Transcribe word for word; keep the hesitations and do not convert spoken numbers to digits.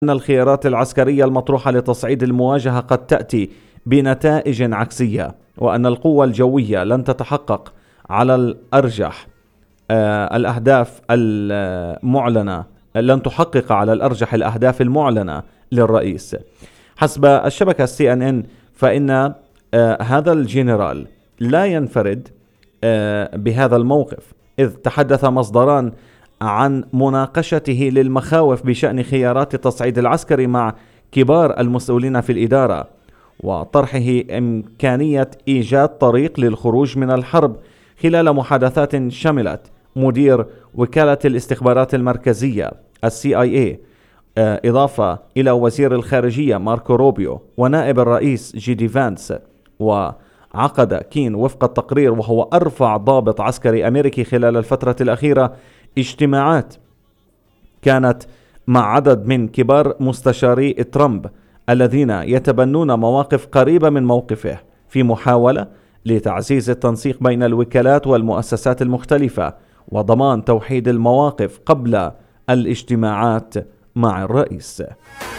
أن الخيارات العسكرية المطروحة لتصعيد المواجهة قد تأتي بنتائج عكسية، وأن القوة الجوية لن تتحقق على الأرجح آه الأهداف المعلنة لن تحقق على الأرجح الأهداف المعلنة للرئيس. حسب الشبكة سي إن إن فإن آه هذا الجنرال لا ينفرد آه بهذا الموقف، إذ تحدث مصدران عن مناقشته للمخاوف بشأن خيارات التصعيد العسكري مع كبار المسؤولين في الإدارة، وطرحه إمكانية إيجاد طريق للخروج من الحرب خلال محادثات شملت مدير وكالة الاستخبارات المركزية السي آي إيه إضافة إلى وزير الخارجية ماركو روبيو ونائب الرئيس جي دي فانس. وعقد كين وفق التقرير، وهو أرفع ضابط عسكري أمريكي خلال الفترة الأخيرة، اجتماعات كانت مع عدد من كبار مستشاري ترامب الذين يتبنون مواقف قريبة من موقفه في محاولة لتعزيز التنسيق بين الوكالات والمؤسسات المختلفة وضمان توحيد المواقف قبل الاجتماعات مع الرئيس.